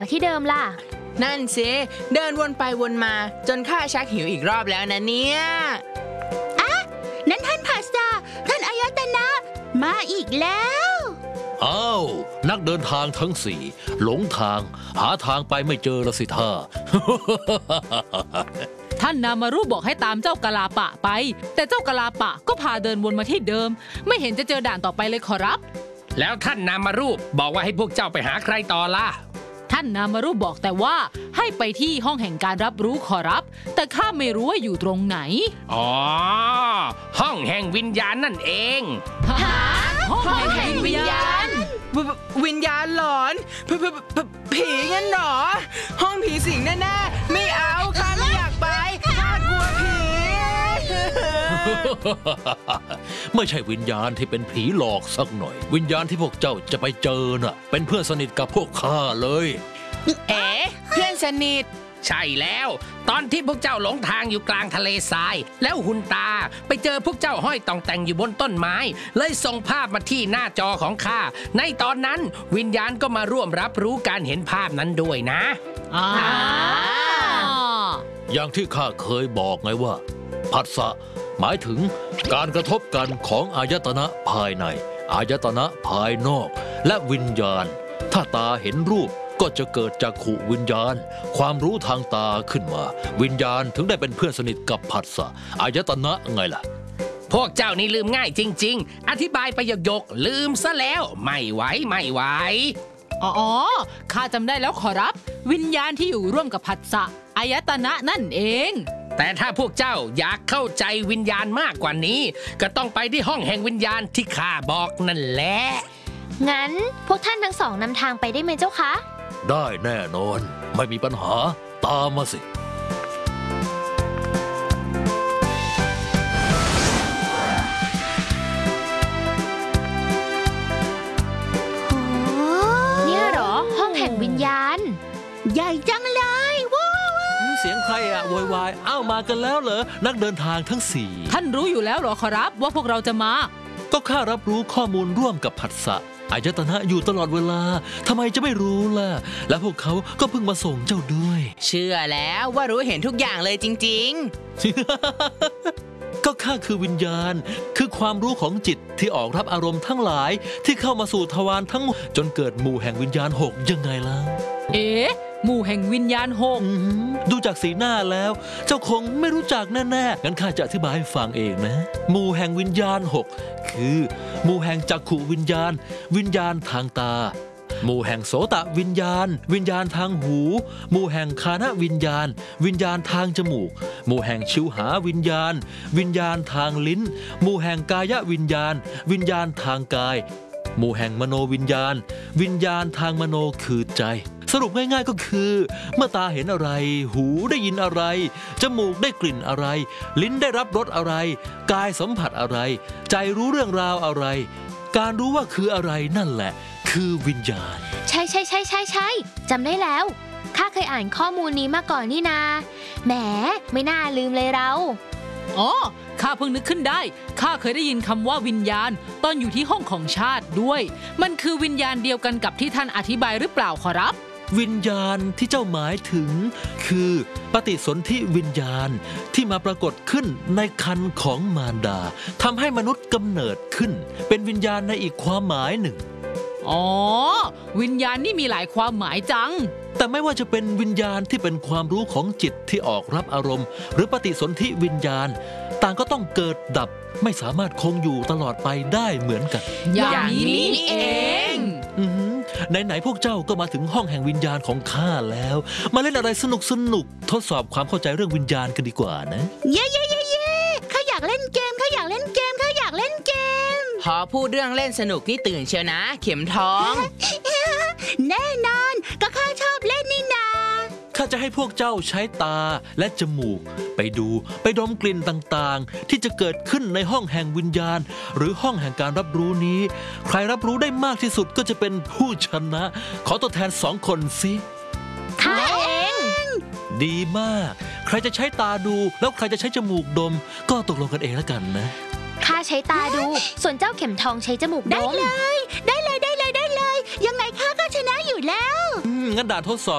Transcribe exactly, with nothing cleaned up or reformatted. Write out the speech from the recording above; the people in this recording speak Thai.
ที่เดิมล่ะนั่นสิเดินวนไปวนมาจนข้าชักหิวอีกรอบแล้วนะเนี่ยอะนั่นท่านภาษาท่านอายตนะมาอีกแล้วอ้าวนักเดินทางทั้งสี่หลงทางหาทางไปไม่เจอละสิท่าท่านนามารุบอกให้ตามเจ้ากะลาปะไปแต่เจ้ากะลาปะก็พาเดินวนมาที่เดิมไม่เห็นจะเจอด่านต่อไปเลยขอรับแล้วท่านนามารุบอกว่าให้พวกเจ้าไปหาใครต่อล่ะท่านนามารุบอกแต่ว่าให้ไปที่ห้องแห่งการรับรู้ขอรับแต่ข้าไม่รู้ว่าอยู่ตรงไหนอ๋อห้องแห่งวิญญาณนั่นเองฮะห้องแห่งวิญญาณวิญญาณหลอนผีงั้นหรอห้องผีสิงแน่ๆไม่เอาข้าไม่อยากไปข้ากลัวผีไม่ใช่วิญญาณที่เป็นผีหลอกสักหน่อยวิญญาณที่พวกเจ้าจะไปเจอน่ะเป็นเพื่อนสนิทกับพวกข้าเลยเอ๋เพื่อนสนิทใช่แล้วตอนที่พวกเจ้าหลงทางอยู่กลางทะเลทรายแล้วหุนตาไปเจอพวกเจ้าห้อยต่องแต่งอยู่บนต้นไม้เลยส่งภาพมาที่หน้าจอของข้าในตอนนั้นวิญญาณก็มาร่วมรับรู้การเห็นภาพนั้นด้วยนะอ่าอย่างที่ข้าเคยบอกไงว่าผัสสะหมายถึงการกระทบกันของอายตนะภายในอายตนะภายนอกและวิญญาณถ้าตาเห็นรูปก็จะเกิดจักขุวิญญาณความรู้ทางตาขึ้นมาวิญญาณถึงได้เป็นเพื่อนสนิทกับผัสสะอายตนะไงล่ะพวกเจ้านี่ลืมง่ายจริงๆอธิบายไปหยกๆลืมซะแล้วไม่ไหวไม่ไหวอ๋อข้าจำได้แล้วขอรับวิญญาณที่อยู่ร่วมกับผัสสะอายตนะนั่นเองแต่ถ้าพวกเจ้าอยากเข้าใจวิญญาณมากกว่านี้ก็ต้องไปที่ห้องแห่งวิญญาณที่ข้าบอกนั่นแหละงั้นพวกท่านทั้งสองนำทางไปได้ไหมเจ้าคะได้แน่นอนไม่มีปัญหาตามมาสิเนี่ยเหรอห้องแห่งวิญญาณใหญ่จังเลยว้าวเสียงใครอะโวยวายอ้าวมากันแล้วเหรอนักเดินทางทั้งสี่ท่านรู้อยู่แล้วเหรอขอรับว่าพวกเราจะมาก็ข้ารับรู้ข้อมูลร่วมกับผัสสะอายตนะอยู่ตลอดเวลาทำไมจะไม่รู้ล่ะและพวกเขาก็เพิ่งมาส่งเจ้าด้วยเชื่อแล้วว่ารู้เห็นทุกอย่างเลยจริงๆ ก็ข้าคือวิญญาณคือความรู้ของจิตที่ออกรับอารมณ์ทั้งหลายที่เข้ามาสู่ทวารทั้งหมดจนเกิดหมู่แห่งวิญญาณหกยังไงล่ะเอ๊ะหมู่แห่งวิญญาณหกดูจากสีหน้าแล้วเจ้าคงไม่รู้จักแน่ๆงั้นข้าจะอธิบายให้ฟังเองนะหมู่แห่งวิญญาณหกคือหมู่แห่งจักขุวิญญาณวิญญาณทางตาหมู่แห่งโสตวิญญาณวิญญาณทางหูหมู่แห่งคานวิญญาณวิญญาณทางจมูกหมู่แห่งชิวหาวิญญาณวิญญาณทางลิ้นหมู่แห่งกายวิญญาณวิญญาณทางกายหมู่แห่งมโนวิญญาณวิญญาณทางมโนคือใจสรุปง่ายๆก็คือเมื่อตาเห็นอะไรหูได้ยินอะไรจมูกได้กลิ่นอะไรลิ้นได้รับรสอะไรกายสัมผัสอะไรใจรู้เรื่องราวอะไรการรู้ว่าคืออะไรนั่นแหละคือวิญญาณใช่ใช่ใช่ใช่ใช่จำได้แล้วข้าเคยอ่านข้อมูลนี้มาก่อนนี่นาแหมไม่น่าลืมเลยเราอ๋อข้าเพิ่งนึกขึ้นได้ข้าเคยได้ยินคำว่าวิญญาณตอนอยู่ที่ห้องของชาติด้วยมันคือวิญญาณเดียวกันกับที่ท่านอธิบายหรือเปล่าขอรับวิญญาณที่เจ้าหมายถึงคือปฏิสนธิวิญญาณที่มาปรากฏขึ้นในครรภ์ของมารดาทำให้มนุษย์กำเนิดขึ้นเป็นวิญญาณในอีกความหมายหนึ่งอ๋อวิญญาณนี่มีหลายความหมายจังแต่ไม่ว่าจะเป็นวิญญาณที่เป็นความรู้ของจิตที่ออกรับอารมณ์หรือปฏิสนธิวิญญาณต่างก็ต้องเกิดดับไม่สามารถคงอยู่ตลอดไปได้เหมือนกันอย่างนี้เองไหนๆพวกเจ้าก็มาถึงห้องแห่งวิญญาณของข้าแล้วมาเล่นอะไรสนุกสนุกทดสอบความเข้าใจเรื่องวิญญาณกันดีกว่านะเย้เย้เย้เย้ข้าอยากเล่นเกมข้าอยากเล่นเกมข้าอยากเล่นเกมพอพูดเรื่องเล่นสนุกนี่ตื่นเชียวนะเข็มทองแน่นอนก็ข้าชอบเล่นนี่นาข้าจะให้พวกเจ้าใช้ตาและจมูกไปดูไปดมกลิ่นต่างๆที่จะเกิดขึ้นในห้องแห่งวิญญาณหรือห้องแห่งการรับรู้นี้ใครรับรู้ได้มากที่สุดก็จะเป็นผู้ชนะขอตัวแทนสองคนสิข้าเองดีมากใครจะใช้ตาดูแล้วใครจะใช้จมูกดมก็ตกลงกันเองแล้วกันนะข้าใช้ตาดูส่วนเจ้าเข็มทองใช้จมูกดมได้เลยได้เลยได้เลยได้เลยยังไงข้าก็ชนะอยู่แล้วงั้นด่านทดสอบ